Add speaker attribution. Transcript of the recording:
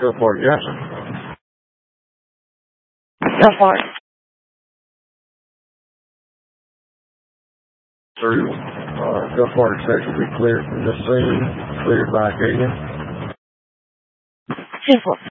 Speaker 1: Go for it, Jackson.
Speaker 2: Go for it.
Speaker 1: Through. Go for it. Section be cleared from the scene. Cleared by Gagan.
Speaker 2: 10-4.